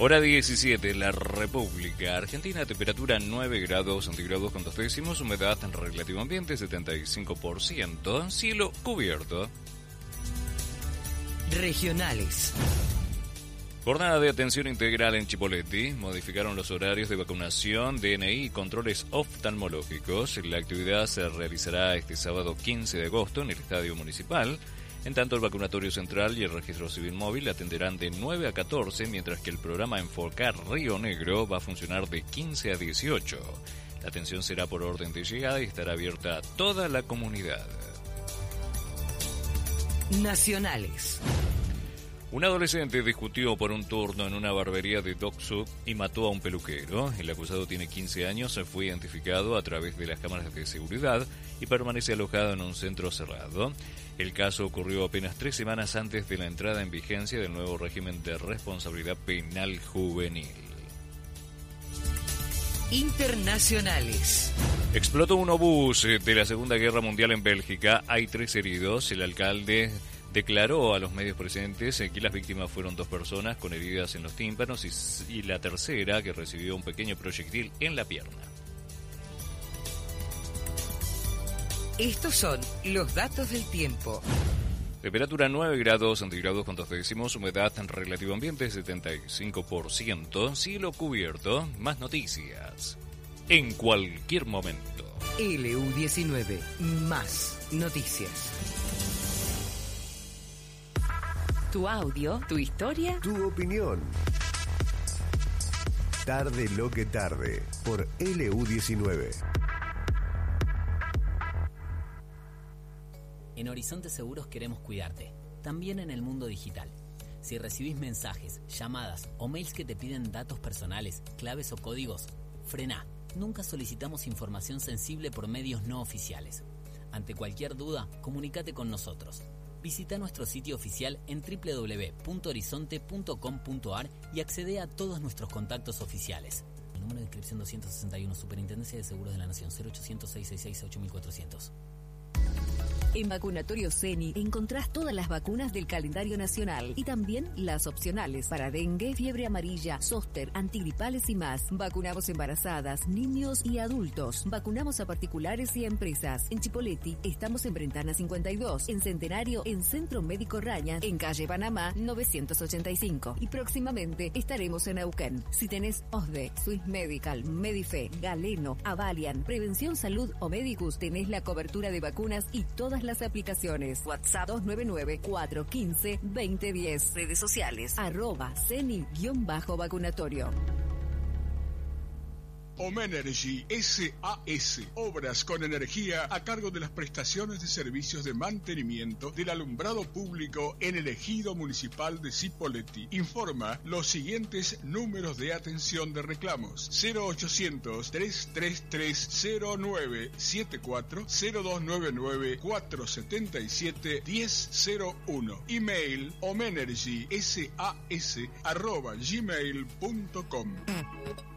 Hora 17, la República Argentina, temperatura 9 grados centígrados con 2 décimos, humedad en relativo ambiente 75%, cielo cubierto. Regionales. Jornada de atención integral en Chipoleti. Modificaron los horarios de vacunación, DNI y controles oftalmológicos. La actividad se realizará este sábado 15 de agosto en el Estadio Municipal. En tanto, el vacunatorio central y el registro civil móvil atenderán de 9 a 14, mientras que el programa Enfocar Río Negro va a funcionar de 15 a 18. La atención será por orden de llegada y estará abierta a toda la comunidad. Nacionales. Un adolescente discutió por un turno en una barbería de Dock Sud y mató a un peluquero. El acusado tiene 15 años, fue identificado a través de las cámaras de seguridad y permanece alojado en un centro cerrado. El caso ocurrió apenas 3 semanas antes de la entrada en vigencia del nuevo régimen de responsabilidad penal juvenil. Internacionales. Explotó un obús de la Segunda Guerra Mundial en Bélgica. Hay 3 heridos. El alcalde declaró a los medios presentes que las víctimas fueron 2 personas con heridas en los tímpanos y la tercera que recibió un pequeño proyectil en la pierna. Estos son los datos del tiempo. Temperatura 9 grados centígrados con 2 décimos, humedad en relativo ambiente 75%, cielo cubierto. Más noticias en cualquier momento. LU19, más noticias. Tu audio, tu historia, tu opinión. Tarde lo que tarde, por LU19. En Horizonte Seguros queremos cuidarte, también en el mundo digital. Si recibís mensajes, llamadas o mails que te piden datos personales, claves o códigos, frená. Nunca solicitamos información sensible por medios no oficiales. Ante cualquier duda, comunícate con nosotros. Visita nuestro sitio oficial en www.horizonte.com.ar y accede a todos nuestros contactos oficiales. El número de inscripción 261, Superintendencia de Seguros de la Nación, 0800-666-8400. En Vacunatorio CENI encontrás todas las vacunas del calendario nacional y también las opcionales para dengue, fiebre amarilla, zóster, antigripales y más. Vacunamos embarazadas, niños y adultos. Vacunamos a particulares y a empresas. En Chipoleti estamos en Brentana 52, en Centenario, en Centro Médico Raña, en calle Panamá 985. Y próximamente estaremos en Neuquén. Si tenés OSDE, Swiss Medical, Medife, Galeno, Avalian, Prevención Salud o Medicus, tenés la cobertura de vacunas y todas las aplicaciones. WhatsApp 299-415-2010. Redes sociales @CENI_vacunatorio. Omenergy SAS, obras con energía a cargo de las prestaciones de servicios de mantenimiento del alumbrado público en el ejido municipal de Cipolletti. Informa los siguientes números de atención de reclamos: 0800-333-0974, 0299-477-1001. Email omenergysas@gmail.com.